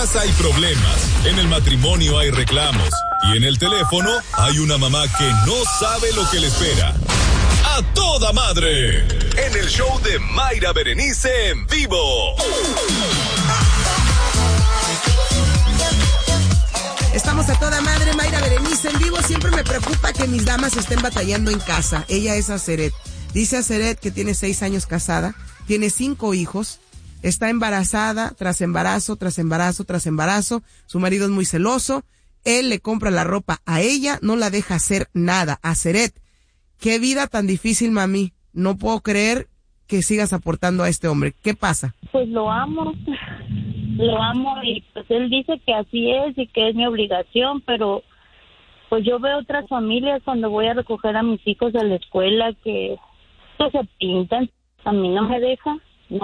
Hay problemas, en el matrimonio hay reclamos y en el teléfono hay una mamá que no sabe lo que le espera. ¡A toda madre! En el show de Mayra Berenice en vivo. Estamos a toda madre, Mayra Berenice en vivo. Siempre me preocupa que mis damas estén batallando en casa. Ella es Aceret. Dice Aceret que tiene 6 años casada, tiene 5 hijos. Está embarazada, tras embarazo, tras embarazo, tras embarazo. Su marido es muy celoso. Él le compra la ropa a ella, no la deja hacer nada. Aceret, qué vida tan difícil, mami. No puedo creer que sigas aportando a este hombre. ¿Qué pasa? Pues lo amo y pues él dice que así es y que es mi obligación, pero pues yo veo otras familias cuando voy a recoger a mis hijos a la escuela que se pintan. A mí no me deja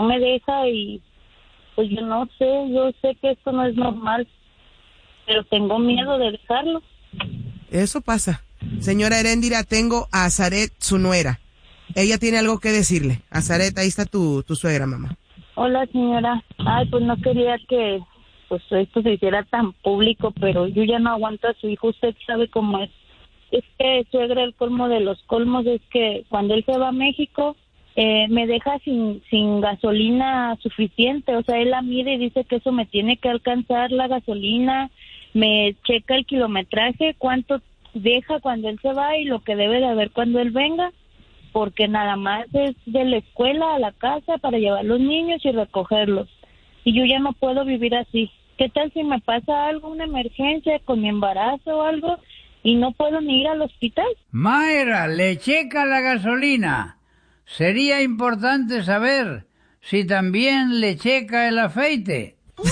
y pues yo sé que esto no es normal, pero tengo miedo de dejarlo. Eso pasa. Señora Heréndira, tengo a Azaret, su nuera. Ella tiene algo que decirle. Azaret, ahí está tu suegra, mamá. Hola, señora. Ay, pues no quería que pues esto se hiciera tan público, pero yo ya no aguanto a su hijo. Usted sabe cómo es. Es que suegra, el colmo de los colmos es que cuando él se va a México, me deja sin gasolina suficiente. O sea, él la mide y dice que eso me tiene que alcanzar la gasolina, me checa el kilometraje, cuánto deja cuando él se va y lo que debe de haber cuando él venga, porque nada más es de la escuela a la casa para llevar a los niños y recogerlos. Y yo ya no puedo vivir así. ¿Qué tal si me pasa algo, una emergencia con mi embarazo o algo y no puedo ni ir al hospital? Mayra, le checa la gasolina. Sería importante saber si también le checa el aceite.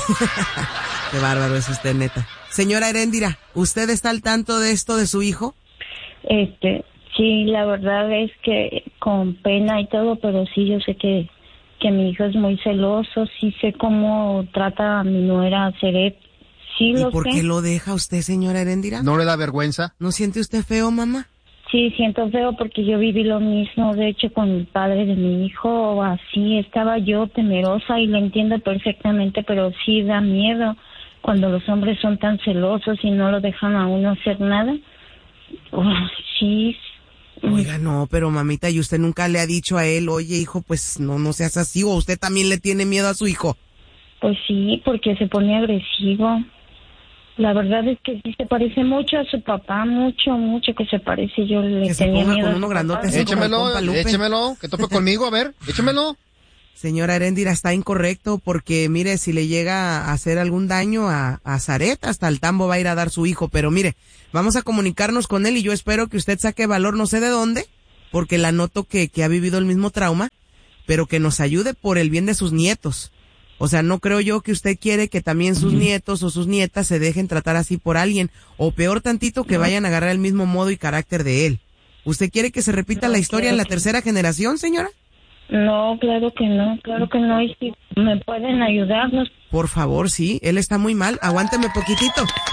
Qué bárbaro es usted, neta. Señora Heréndira, ¿usted está al tanto de esto de su hijo? Sí, la verdad es que con pena y todo, pero sí, yo sé que mi hijo es muy celoso, sí sé cómo trata a mi nuera Aceret. Sí, ¿Y por qué lo deja usted, señora Heréndira? ¿No le da vergüenza? ¿No siente usted feo, mamá? Sí, siento feo porque yo viví lo mismo, de hecho, con el padre de mi hijo, así estaba yo temerosa y lo entiendo perfectamente, pero sí da miedo cuando los hombres son tan celosos y no lo dejan a uno hacer nada. Sí. Oiga, no, pero mamita, ¿y usted nunca le ha dicho a él, oye, hijo, pues no seas así, o usted también le tiene miedo a su hijo? Pues sí, porque se pone agresivo. La verdad es que sí se parece mucho a su papá, mucho que se parece. Yo le tenía miedo con uno grandote así. Échemelo, que tope conmigo, a ver, échemelo. Señora Heréndira, está incorrecto porque, mire, si le llega a hacer algún daño a Azaret, hasta el tambo va a ir a dar su hijo. Pero mire, vamos a comunicarnos con él y yo espero que usted saque valor no sé de dónde, porque la noto que ha vivido el mismo trauma, pero que nos ayude por el bien de sus nietos. O sea, no creo yo que usted quiere que también sus nietos o sus nietas se dejen tratar así por alguien, o peor tantito que vayan a agarrar el mismo modo y carácter de él. ¿Usted quiere que se repita la historia en la tercera generación, señora? No, claro que no, y si me pueden ayudarnos. Por favor, sí, él está muy mal, aguánteme poquitito.